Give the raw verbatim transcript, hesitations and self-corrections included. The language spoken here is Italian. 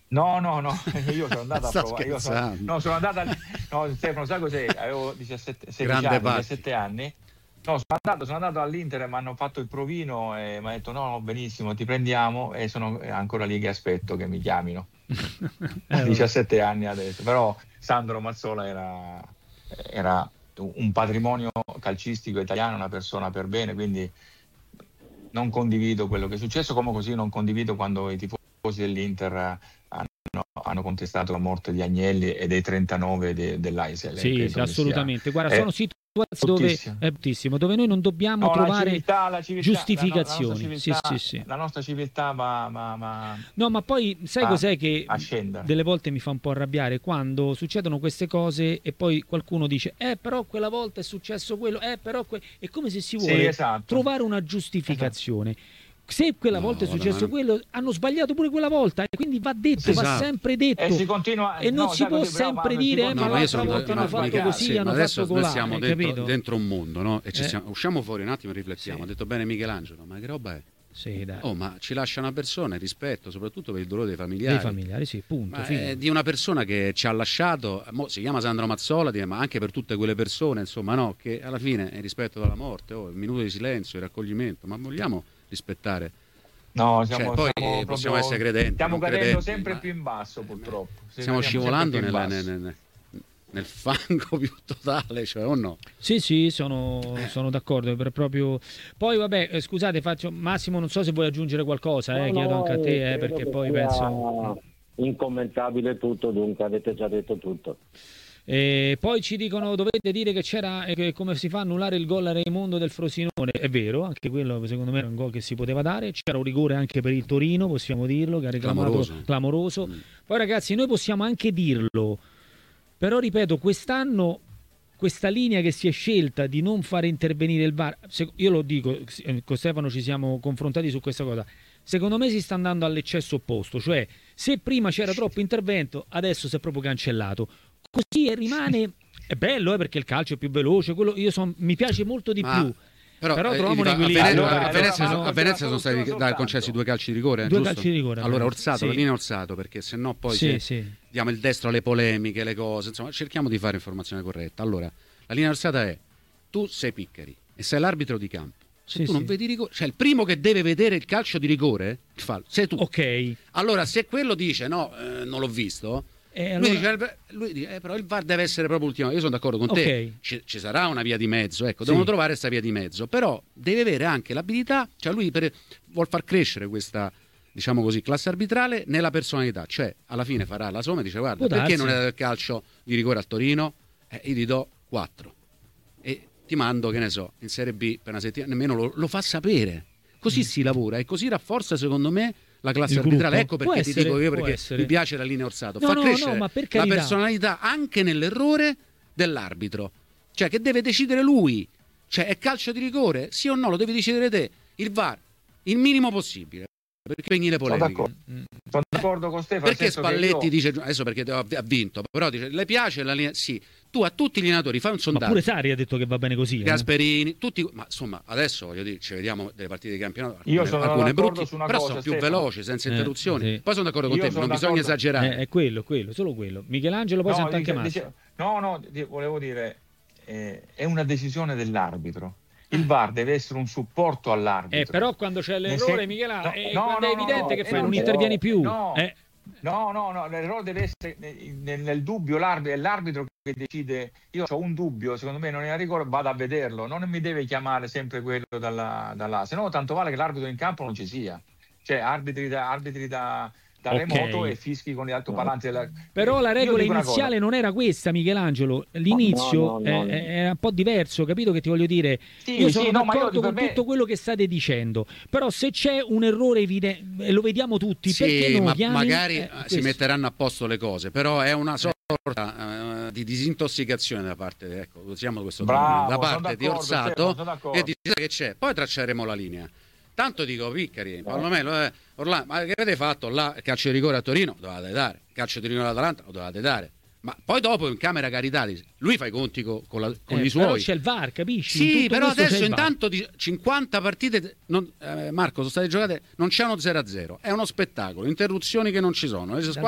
No, no, no, io sono andato a Sta provare. Io sono, scherzando. no, sono andato. A, no, Stefano, sai cos'è? Avevo diciassette, sedici Grande anni, Patti. diciassette anni. No, sono andato, sono andato all'Inter, mi hanno fatto il provino e mi ha detto: no, no, benissimo, ti prendiamo. E sono ancora lì che aspetto che mi chiamino. Eh, vabbè. diciassette anni adesso. Però Sandro Mazzola era, era un patrimonio calcistico italiano, una persona per bene, quindi non condivido quello che è successo, come così non condivido quando i tifosi dell'Inter hanno, hanno contestato la morte di Agnelli e dei trentanove de, dell'A S L. Sì, Credo sì, che assolutamente. sia, Guarda, è sono situazioni dove bruttissimo. è bruttissimo, dove noi non dobbiamo No, la trovare civiltà, la civiltà, la, no- la nostra giustificazioni. Sì, civiltà, sì, sì. la nostra civiltà va, va- va- No, ma poi sai va cos'è che a scendere. delle volte mi fa un po' arrabbiare quando succedono queste cose e poi qualcuno dice eh però quella volta è successo quello, eh però que-". È come se si Sì, vuole esatto. trovare una giustificazione. Se quella No, volta è vabbè, successo ma- quello, hanno sbagliato pure quella volta e quindi va detto, Sì, va esatto. sempre detto. E si continua, E non no, si sai può così, però, sempre ma si dire eh, continua ma No, ma io l'altra sono, volta no, hanno ma fatto che- così, sì, hanno ma adesso fatto noi colà, siamo hai dentro, capito? dentro un mondo, no? E ci Eh. stiamo- usciamo fuori un attimo e riflettiamo. Sì. Ha detto bene Michelangelo, ma che roba è? Sì, dai. Oh, ma ci lascia una persona, il rispetto, soprattutto per il dolore dei Dei familiari. familiari, sì, punto. Ma fine. è di una persona che ci ha lasciato, mo si chiama Sandro Mazzola, ma anche per tutte quelle persone, insomma, no, che alla fine è rispetto dalla morte, oh, il minuto di silenzio, il raccoglimento, ma vogliamo rispettare? No, Cioè, siamo, poi siamo possiamo proprio- essere credenti, stiamo non cadendo credenti, sempre ma- più in basso, eh, purtroppo. Sì, Stiamo andiamo scivolando sempre nella- più in nel, basso. nel- nel fango più totale, cioè, o no? Sì, sì, sono, sono d'accordo. Per proprio... Poi, vabbè, eh, scusate, faccio Massimo, non so se vuoi aggiungere qualcosa, eh, No, chiedo no, anche a te, eh, credo perché che poi sia penso. incommentabile tutto, dunque avete già detto tutto. E poi ci dicono dovete dire che c'era eh, che come si fa a annullare il gol a Raimondo del Frosinone. È vero, anche quello secondo me era un gol che si poteva dare. C'era un rigore anche per il Torino, possiamo dirlo, che ha reclamato Clamoroso. clamoroso. Mm. Poi ragazzi, noi possiamo anche dirlo, però ripeto, quest'anno questa linea che si è scelta di non fare intervenire il V A R, se- io lo dico, eh, con Stefano ci siamo confrontati su questa cosa, secondo me si sta andando all'eccesso opposto, cioè se prima c'era troppo intervento, adesso si è proprio cancellato. Così rimane, è bello eh, perché il calcio è più veloce, quello, io son, mi piace molto di Ma- più. Però, Però eh, troviamo un a equilibrio. Venezia, Allora, a Venezia- allora, a Venezia ma sono stati soltanto- dai, concessi due calci di rigore, Due giusto? calci di rigore, Allora ragazzi. Orsato, Sì. la linea Orsato, perché se no poi Sì, se sì. diamo il destro alle polemiche, le cose, insomma, cerchiamo di fare informazione corretta. Allora, la linea Orsata è: tu sei Piccari e sei l'arbitro di campo. Se Sì, tu sì. non vedi rigore, cioè il primo che deve vedere il calcio di rigore, il fallo, sei tu. Ok. Allora, se quello dice no, eh, non l'ho visto, E lui allora- dice, eh, lui dice, eh, però il V A R deve essere proprio ultimo. Io sono d'accordo con te, Ok. ci, ci sarà una via di mezzo, ecco, Sì. devono trovare questa via di mezzo, però deve avere anche l'abilità, cioè lui per, vuol far crescere questa, diciamo così, classe arbitrale nella personalità, cioè alla fine farà la somma e dice guarda, Può perché darsi. non è dato il calcio di rigore al Torino? Eh, io ti do quattro e ti mando, che ne so, in Serie B per una settimana, nemmeno lo, lo fa sapere. Così si lavora e così rafforza secondo me la classe Il arbitrale. gruppo. Ecco Può perché ti essere, dico io, può perché essere. mi piace la linea Orsato. No, Fa no, crescere no, ma per la carità. personalità anche nell'errore dell'arbitro, cioè che deve decidere lui, cioè è calcio di rigore, sì o no, lo devi decidere te. Il V A R, il minimo possibile, perché venire Sono polemiche. d'accordo. Sono d'accordo con Stefano. Perché nel senso che Spalletti io- dice adesso perché ha ha vinto, però dice le piace la linea? Sì, tu a tutti gli allenatori fai un Ma sondaggio. pure Sari ha detto che va bene così. eh. Gasperini, tutti, ma insomma adesso voglio dire, ci vediamo delle partite di campionato, Io alcune, sono alcune d'accordo brutte, su una però cosa, sono più Stefano. veloci, senza Eh, interruzioni. sì. Poi sono d'accordo con Io te, sono non bisogna d'accordo. esagerare. Eh, è quello, quello, solo quello. Michelangelo poi No, sente anche dice- Massimo. dice- no, no, di- volevo dire, eh, è una decisione dell'arbitro. Il V A R deve essere un supporto all'arbitro. Eh, però quando c'è Nel l'errore, sen- Michelangelo, no, eh, no, quando è no, no, evidente no, che eh, fai, non no, intervieni più. no. Eh, No, no, no, l'errore deve essere nel, nel dubbio, l'arbitro, è l'arbitro che decide. Io ho un dubbio, secondo me non è a rigore, vado a vederlo, non mi deve chiamare sempre quello dalla, dalla se no tanto vale che l'arbitro in campo non ci sia, cioè arbitri da, arbitri da, da Ok. remoto e fischi con gli altoparlanti della... Però la Io regola dico una iniziale cosa. non era questa, Michelangelo. L'inizio No, no, no, eh, no. era un po' diverso, capito che ti voglio dire? Sì, Io sì, sono no, ma io d'accordo dico, con per me- tutto quello che state dicendo, però se c'è un errore evidente, e lo vediamo tutti, perché Sì, non ma chiami? magari Eh, eh, si questo. metteranno a posto le cose, però è una sorta eh, di disintossicazione da parte, ecco, usiamo questo Bravo, termine, da sono parte di d'accordo, Stefano, Orsato, sono d'accordo. e dice che c'è, poi tracceremo la linea. Tanto dico, Piccari, Palomelo, eh, Orlando, ma che avete fatto là? Calcio di rigore a Torino? Lo dovevate dare. Calcio di rigore all'Atalanta? Lo dovevate dare. Ma poi dopo in camera Caritati, lui fa i conti co- con, la- con Eh, i però suoi. c'è il V A R, capisci? In Sì, tutto però questo c'è adesso il V A R. intanto di cinquanta partite, non- eh, Marco, sono state giocate, non c'hanno zero a zero. È uno spettacolo, interruzioni che non ci sono. Le squadre